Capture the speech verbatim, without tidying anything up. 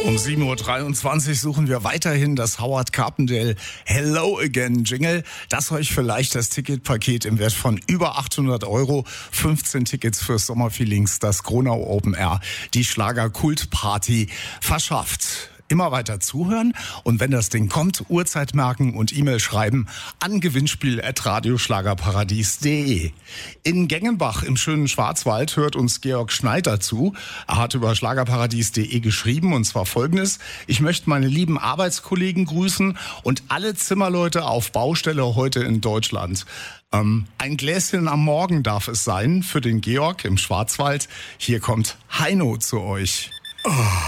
Um sieben Uhr dreiundzwanzig suchen wir weiterhin das Howard Carpendale Hello Again Jingle, das euch vielleicht das Ticketpaket im Wert von über achthundert Euro, fünfzehn Tickets fürs Sommerfeelings, das Gronau Open Air, die Schlager-Kult-Party verschafft. Immer weiter zuhören und wenn das Ding kommt, Uhrzeit merken und E-Mail schreiben an gewinnspiel at radioschlagerparadies punkt de. In Gengenbach im schönen Schwarzwald hört uns Georg Schneider zu. Er hat über schlagerparadies punkt de geschrieben und zwar Folgendes: Ich möchte meine lieben Arbeitskollegen grüßen und alle Zimmerleute auf Baustelle heute in Deutschland. Ähm, ein Gläschen am Morgen darf es sein für den Georg im Schwarzwald. Hier kommt Heino zu euch. Oh.